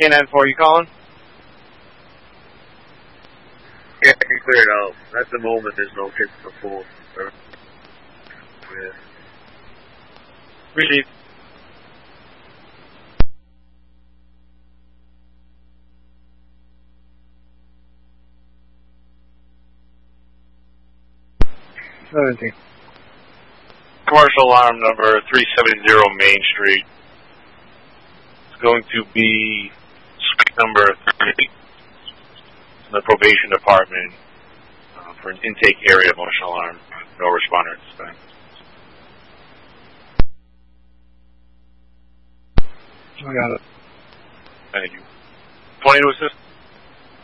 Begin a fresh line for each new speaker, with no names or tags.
K94, you calling?
Yeah, I can clear it out. At the moment, there's no kids on the phone. Yeah.
Received. Commercial alarm number 370 Main Street. It's going to be suite number 30 in the probation department for an intake area motion alarm. No responder at this time.
I got it.
Thank you. 20 to assist.